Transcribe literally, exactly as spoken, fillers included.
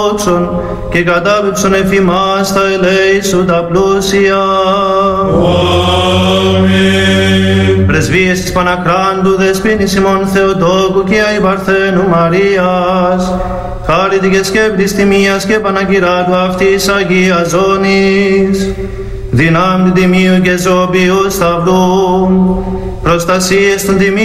και κατάβηψον εφημάς τα ελέη σου τα πλούσια. Αμήν. Πρεσβείες της Παναχράντου Δεσποίνης ημών Θεοτόκου και Αϊ Παρθένου Μαρίας, χάρητη και σκέπτης τιμίας και Παναγυράτου αυτής Αγίας Ζώνης, δυνάμει τιμίου και ζωοποιού σταυρού, προστασίες των τιμίων